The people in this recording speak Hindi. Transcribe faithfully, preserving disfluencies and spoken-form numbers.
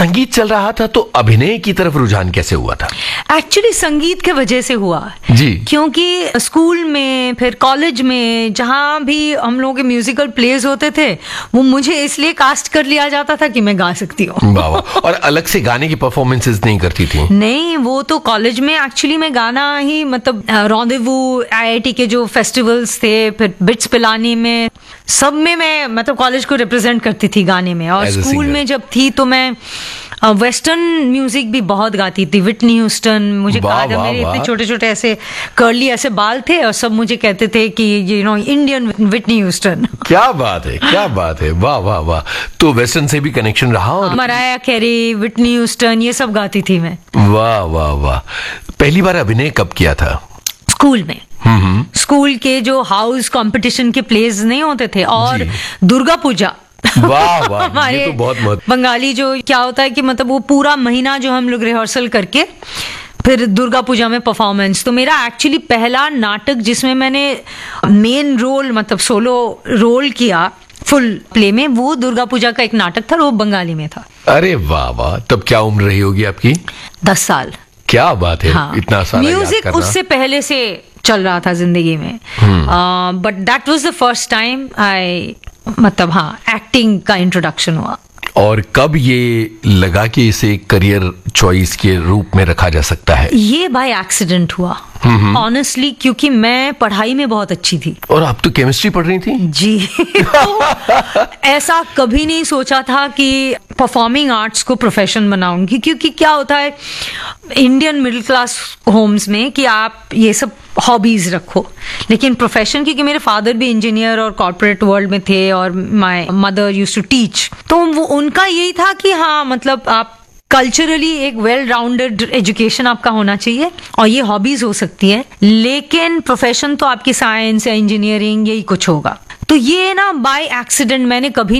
संगीत चल रहा था तो अभिनय की तरफ रुझान कैसे हुआ था? एक्चुअली संगीत के वजह से हुआ जी। क्योंकि स्कूल में फिर कॉलेज में जहाँ भी हम लोगों के म्यूजिकल प्लेज होते थे वो मुझे इसलिए कास्ट कर लिया जाता था कि मैं गा सकती हूँ। वाह वाह। और अलग से गाने की परफॉर्मेंसेस नहीं करती थी? नहीं, वो तो कॉलेज में एक्चुअली मैं गाना ही मतलब रॉन्डेवू आईआईटी के जो फेस्टिवल्स थे फिर बिट्स पिलानी में सब में मैं मतलब कॉलेज को रिप्रेजेंट करती थी गाने में। और स्कूल में जब थी तो मैं वेस्टर्न म्यूजिक भी बहुत गाती थी, विटनी ह्यूस्टन। मुझे कहा था मेरे इतने छोटे छोटे ऐसे कर्ली ऐसे बाल थे और सब मुझे कहते थे कि you know Indian Whitney Houston. क्या बात है, क्या बात है, वाह वाह वाह। तो वेस्टर्न से भी कनेक्शन रहा? और मराया कैरी, विटनी ह्यूस्टन ये सब गाती थी मैं। वाह वाह वाह। पहली बार अभिनय कब किया था? स्कूल में। स्कूल के जो हाउस कंपटीशन के प्लेज नहीं होते थे और दुर्गा पूजा। वाह वाह, ये तो बहुत बहुत बंगाली जो क्या होता है कि मतलब वो पूरा महीना जो हम लोग रिहर्सल करके फिर दुर्गा पूजा में परफॉर्मेंस। तो मेरा एक्चुअली पहला नाटक जिसमें मैंने मेन रोल मतलब सोलो रोल किया फुल प्ले में वो दुर्गा पूजा का एक नाटक था, वो बंगाली में था। अरे वाह वाह। तब क्या उम्र रही होगी आपकी? दस साल। क्या बात है। हाँ। इतना सारा म्यूजिक उससे पहले से चल रहा था जिंदगी में, but that was the first time I मतलब हाँ एक्टिंग का इंट्रोडक्शन हुआ। और कब ये लगा कि इसे करियर चॉइस के रूप में रखा जा सकता है? ये बाय एक्सीडेंट हुआ ऑनेस्टली, क्योंकि मैं पढ़ाई में बहुत अच्छी थी। और आप तो केमिस्ट्री पढ़ रही थी? जी। तो ऐसा कभी नहीं सोचा था कि परफॉर्मिंग आर्ट्स को प्रोफेशन बनाऊंगी, क्योंकि क्या होता है इंडियन मिडिल क्लास होम्स में कि आप ये सब हॉबीज रखो, लेकिन प्रोफेशन, क्योंकि मेरे फादर भी इंजीनियर और कॉर्पोरेट वर्ल्ड में थे और my mother used to teach, तो वो उनका यही था कि हाँ मतलब आप कल्चरली एक वेल राउंडेड एजुकेशन आपका होना चाहिए और ये हॉबीज हो सकती है, लेकिन प्रोफेशन तो आपकी साइंस या इंजीनियरिंग यही कुछ होगा। तो ये ना बाय एक्सीडेंट, मैंने कभी